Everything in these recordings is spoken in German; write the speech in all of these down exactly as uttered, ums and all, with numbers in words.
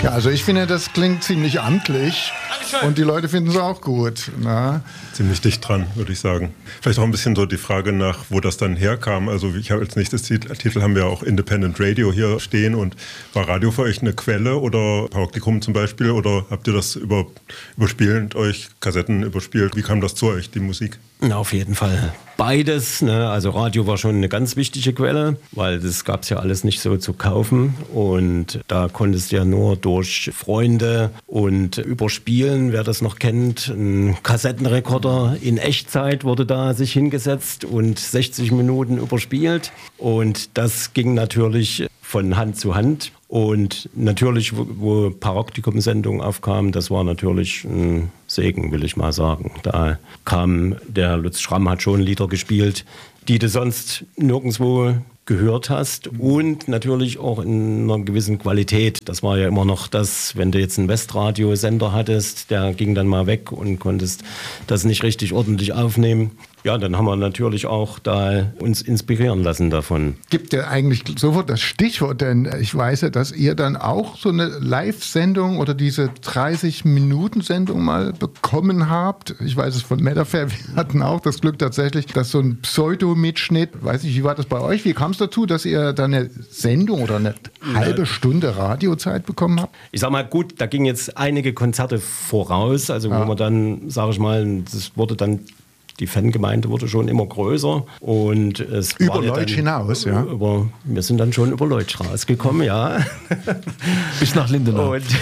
Ja, also ich finde, das klingt ziemlich amtlich. Dankeschön. Und die Leute finden es auch gut. Na? Ziemlich dicht dran, würde ich sagen. Vielleicht auch ein bisschen so die Frage nach, wo das dann herkam. Also ich habe als nächstes Titel haben wir auch Independent Radio hier stehen. Und war Radio für euch eine Quelle oder Praktikum zum Beispiel? Oder habt ihr das über, überspielend euch, Kassetten überspielt? Wie kam das zu euch, die Musik? Na, auf jeden Fall beides. Ne? Also Radio war schon eine ganz wichtige Quelle, weil das gab es ja alles nicht so zu kaufen. Und da konntest du ja nur durch Freunde und überspielen, wer das noch kennt. Ein Kassettenrekorder in Echtzeit wurde da sich hingesetzt und sechzig Minuten überspielt. Und das ging natürlich von Hand zu Hand. Und natürlich, wo, wo Paraktikum-Sendungen aufkamen, das war natürlich ein Segen, will ich mal sagen. Da kam, der Lutz Schramm hat schon Lieder gespielt, die du sonst nirgendwo gehört hast und natürlich auch in einer gewissen Qualität. Das war ja immer noch das, wenn du jetzt einen Westradiosender hattest, der ging dann mal weg und konntest das nicht richtig ordentlich aufnehmen. Ja, dann haben wir natürlich auch da uns inspirieren lassen davon. Gibt ja eigentlich sofort das Stichwort, denn ich weiß ja, dass ihr dann auch so eine Live-Sendung oder diese dreißig-Minuten-Sendung mal bekommen habt. Ich weiß es von Metafair, wir hatten auch das Glück tatsächlich, dass so ein Pseudo-Mitschnitt, weiß nicht, wie war das bei euch? Wie kam es dazu, dass ihr dann eine Sendung oder eine halbe Stunde Radiozeit bekommen habt? Ich sag mal, gut, da gingen jetzt einige Konzerte voraus, also wo ja. man dann, sage ich mal, das wurde dann die Fangemeinde wurde schon immer größer und es über war ja Leutsch hinaus, ja. Über, wir sind dann schon über Leutsch rausgekommen, ja. Bis nach Lindenau. Und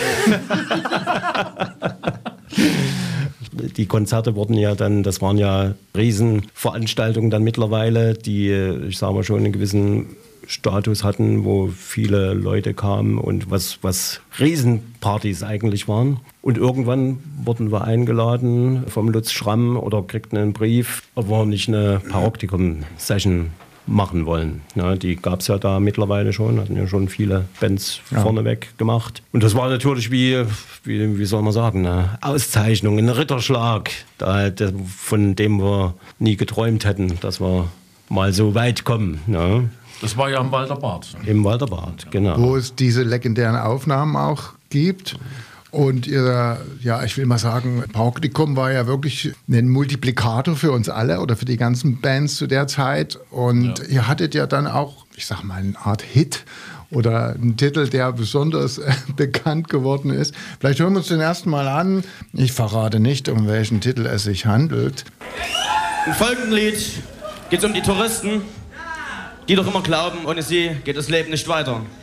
die Konzerte wurden ja dann, das waren ja Riesenveranstaltungen dann mittlerweile, die, ich sage mal, schon einen gewissen Status hatten, wo viele Leute kamen und was, was Riesenpartys eigentlich waren. Und irgendwann wurden wir eingeladen vom Lutz Schramm oder kriegten einen Brief, ob wir nicht eine Paraktikum-Session machen wollen. Ja, die gab es ja da mittlerweile schon, hatten ja schon viele Bands ja. vorneweg gemacht. Und das war natürlich wie, wie, wie soll man sagen, eine Auszeichnung, ein Ritterschlag, da, von dem wir nie geträumt hätten, dass wir mal so weit kommen. Ja. Das war ja im Walterbad. Im Walterbad, genau. Wo es diese legendären Aufnahmen auch gibt. Und ihr, ja, ich will mal sagen, Paraktikum war ja wirklich ein Multiplikator für uns alle oder für die ganzen Bands zu der Zeit. Und ja. ihr hattet ja dann auch, ich sag mal, eine Art Hit oder einen Titel, der besonders äh, bekannt geworden ist. Vielleicht hören wir uns den ersten Mal an. Ich verrate nicht, um welchen Titel es sich handelt. Im folgenden Lied geht es um die Touristen, die doch immer glauben, ohne sie geht das Leben nicht weiter.